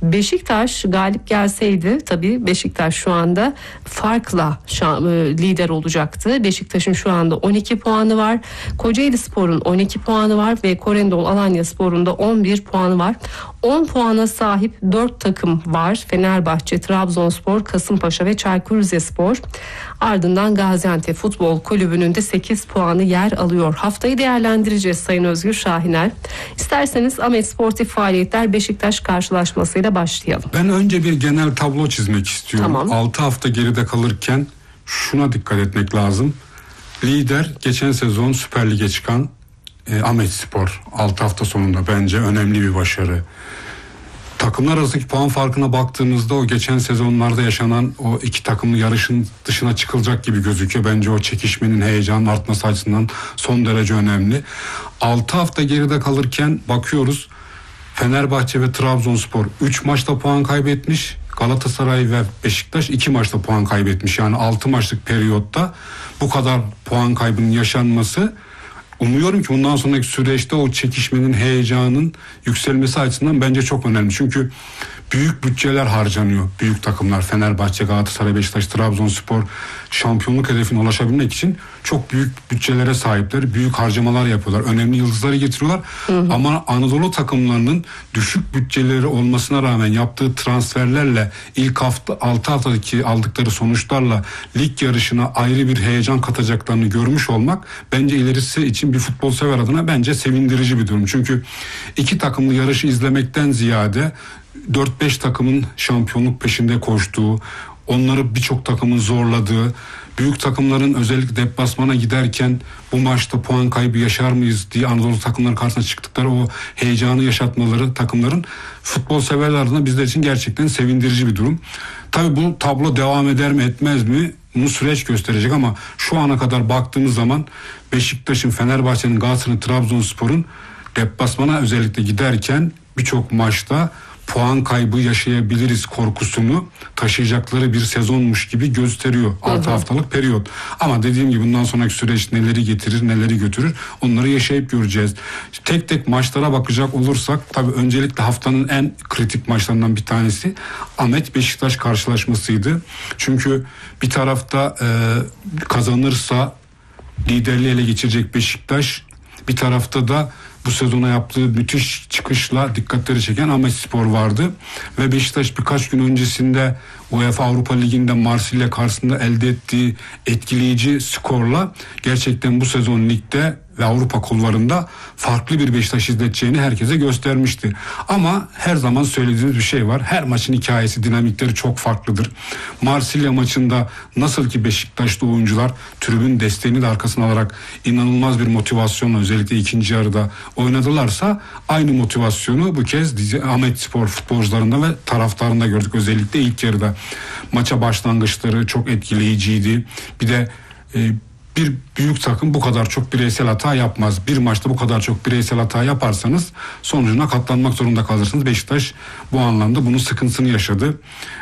Beşiktaş galip gelseydi tabii Beşiktaş şu anda farkla lider olacaktı. Beşiktaş'ın şu anda 12 puanı var. Kocaelispor'un 12 puanı var ve Korendon Alanyaspor'un da 11 puanı var. 10 puana sahip 4 takım var. Fenerbahçe, Trabzonspor, Kasımpaşa ve Çaykur Rizespor. Ardından Gaziantep Futbol Kulübü'nün de 8 puanı yer alıyor. Haftayı değerlendireceğiz Sayın Özgür Şahiner. İsterseniz Ahmet Sportif Faaliyetler Beşiktaş karşılaşmasıyla başlayalım. Ben önce bir genel tablo çizmek istiyorum. Tamam. 6 hafta geride kalırken şuna dikkat etmek lazım. Lider geçen sezon Süper Lig'e çıkan Ahmetspor 6 hafta sonunda bence önemli bir başarı. Takımlar arasındaki puan farkına baktığımızda o geçen sezonlarda yaşanan o iki takımlı yarışın dışına çıkılacak gibi gözüküyor. Bence o çekişmenin, heyecanın artması açısından son derece önemli. 6 hafta geride kalırken bakıyoruz, Fenerbahçe ve Trabzonspor 3 maçta puan kaybetmiş. Galatasaray ve Beşiktaş 2 maçta puan kaybetmiş. Yani 6 maçlık periyotta bu kadar puan kaybının yaşanması, umuyorum ki bundan sonraki süreçte o çekişmenin, heyecanın yükselmesi açısından bence çok önemli. Çünkü büyük bütçeler harcanıyor. Büyük takımlar Fenerbahçe, Galatasaray, Beşiktaş, Trabzonspor şampiyonluk hedefine ulaşabilmek için çok büyük bütçelere sahipler. Büyük harcamalar yapıyorlar. Önemli yıldızları getiriyorlar. Ama Anadolu takımlarının düşük bütçeleri olmasına rağmen yaptığı transferlerle ilk 6 haftadaki aldıkları sonuçlarla lig yarışına ayrı bir heyecan katacaklarını görmüş olmak bence ilerisi için bir futbol sever adına bence sevindirici bir durum. Çünkü iki takımlı yarışı izlemekten ziyade 4-5 takımın şampiyonluk peşinde koştuğu, onları birçok takımın zorladığı, büyük takımların özellikle deplasmana giderken bu maçta puan kaybı yaşar mıyız diye Anadolu takımların karşısına çıktıkları o heyecanı yaşatmaları takımların futbol severler adına bizler için gerçekten sevindirici bir durum. Tabii bu tablo devam eder mi etmez mi? Bunu süreç gösterecek ama şu ana kadar baktığımız zaman Beşiktaş'ın, Fenerbahçe'nin, Galatasaray'ın, Trabzonspor'un deplasmana özellikle giderken birçok maçta puan kaybı yaşayabiliriz korkusunu taşıyacakları bir sezonmuş gibi gösteriyor 6 haftalık periyot. Ama dediğim gibi bundan sonraki süreç neleri getirir, neleri götürür, onları yaşayıp göreceğiz. Tek tek maçlara bakacak olursak tabii öncelikle haftanın en kritik maçlarından bir tanesi Ahmet Beşiktaş karşılaşmasıydı. Çünkü bir tarafta kazanırsa liderliği ele geçirecek Beşiktaş, bir tarafta da bu sezona yaptığı müthiş çıkışla dikkatleri çeken Ahmetspor vardı. Ve Beşiktaş birkaç gün öncesinde UEFA Avrupa Ligi'nde Marsilya karşısında elde ettiği etkileyici skorla gerçekten bu sezon ligde ve Avrupa kulvarında farklı bir Beşiktaş izleteceğini herkese göstermişti. Ama her zaman söylediğimiz bir şey var. Her maçın hikayesi, dinamikleri çok farklıdır. Marsilya maçında nasıl ki Beşiktaşlı oyuncular tribün desteğini de arkasına alarak inanılmaz bir motivasyonla özellikle ikinci yarıda oynadılarsa aynı motivasyonu bu kez Ahmetspor futbolcularında ve taraftarında gördük. Özellikle ilk yarıda maça başlangıçları çok etkileyiciydi. Bir de bir büyük takım bu kadar çok bireysel hata yapmaz. Bir maçta bu kadar çok bireysel hata yaparsanız sonucuna katlanmak zorunda kalırsınız. Beşiktaş bu anlamda bunun sıkıntısını yaşadı.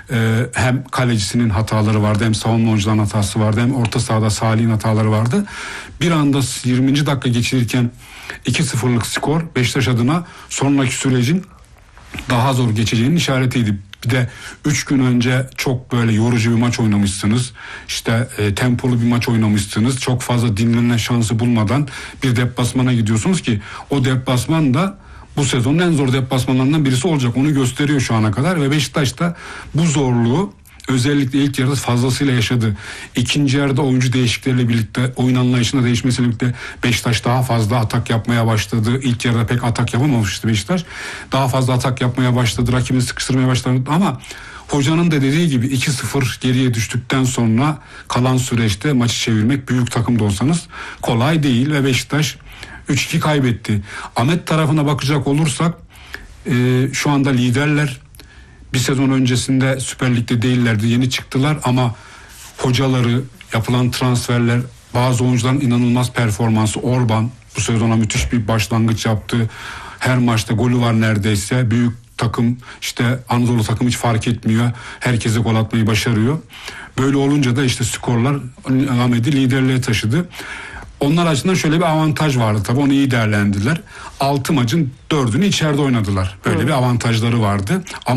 Hem kalecisinin hataları vardı, hem savunma oyuncuların hatası vardı, hem orta sahada Salih'in hataları vardı. Bir anda 20. dakika geçilirken 2-0'lık skor Beşiktaş adına sonraki sürecin daha zor geçeceğinin işaretiydi. Bir de 3 gün önce çok böyle yorucu bir maç oynamışsınız. İşte tempolu bir maç oynamışsınız. Çok fazla dinlenme şansı bulmadan bir deplasmana gidiyorsunuz ki o deplasman da bu sezonun en zor deplasmanlarından birisi olacak. Onu gösteriyor şu ana kadar ve Beşiktaş da bu zorluğu özellikle ilk yarıda fazlasıyla yaşadı. İkinci yarıda oyuncu değişiklikleriyle birlikte, oyun anlayışında değişmesiyle birlikte Beşiktaş daha fazla atak yapmaya başladı. İlk yarıda pek atak yapamamıştı Beşiktaş. Daha fazla atak yapmaya başladı. Rakibini sıkıştırmaya başladı ama hocanın da dediği gibi 2-0 geriye düştükten sonra kalan süreçte maçı çevirmek, büyük takım da olsanız kolay değil ve Beşiktaş 3-2 kaybetti. Ahmet tarafına bakacak olursak şu anda liderler. Bir sezon öncesinde Süper Lig'de değillerdi, yeni çıktılar ama hocaları, yapılan transferler, bazı oyuncuların inanılmaz performansı. Orban bu sezona müthiş bir başlangıç yaptı. Her maçta golü var neredeyse. Büyük takım, işte Anadolu takım hiç fark etmiyor. Herkese gol atmayı başarıyor. Böyle olunca da işte skorlar Ahmet'i liderliğe taşıdı. Onlar açısından şöyle bir avantaj vardı tabii, onu iyi değerlendirdiler. 6 maçın 4'ünü içeride oynadılar. Böyle bir avantajları vardı. Ama